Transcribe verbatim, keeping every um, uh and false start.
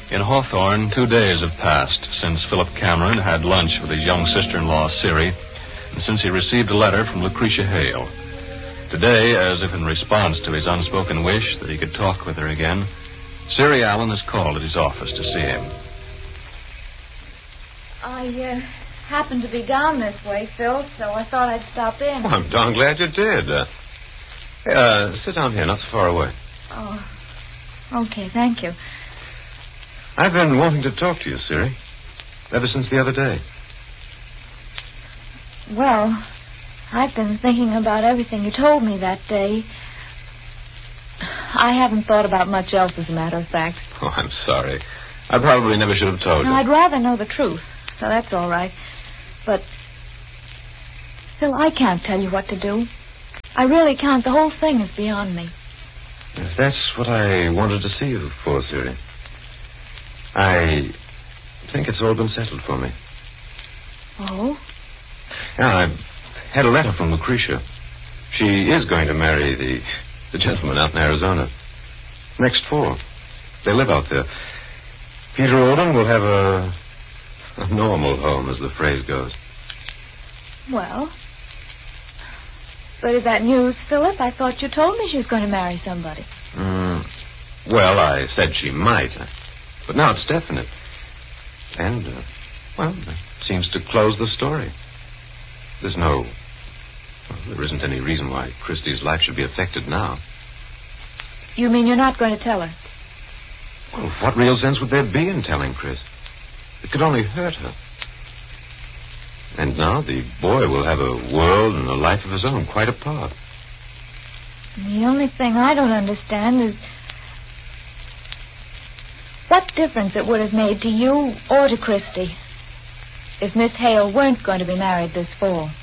In Hawthorne, two days have passed since Philip Cameron had lunch with his young sister-in-law, Siri, and since he received a letter from Lucretia Hale. Today, as if in response to his unspoken wish that he could talk with her again, Siri Allen has called at his office to see him. I uh, happened to be down this way, Phil, so I thought I'd stop in. Oh, I'm darn glad you did. Uh, hey, uh, sit down here, not so far away. Oh, okay, thank you. I've been wanting to talk to you, Siri, ever since the other day. Well, I've been thinking about everything you told me that day. I haven't thought about much else, as a matter of fact. Oh, I'm sorry. I probably never should have told no, you. I'd rather know the truth, so that's all right. But, Phil, I can't tell you what to do. I really can't. The whole thing is beyond me. Yes, that's what I wanted to see you for, Siri. I think it's all been settled for me. Oh? Yeah, I've had a letter from Lucretia. She is going to marry the, the gentleman out in Arizona. Next fall. They live out there. Peter Alden will have a, a normal home, as the phrase goes. Well, but is that news, Philip? I thought you told me she was going to marry somebody. Mm, well, I said she might. But now it's definite. And, uh, well, it seems to close the story. There's no... Well, there isn't any reason why Christie's life should be affected now. You mean you're not going to tell her? Well, what real sense would there be in telling Chris? It could only hurt her. And now the boy will have a world and a life of his own, quite apart. The only thing I don't understand is what difference it would have made to you or to Christy if Miss Hale weren't going to be married this fall.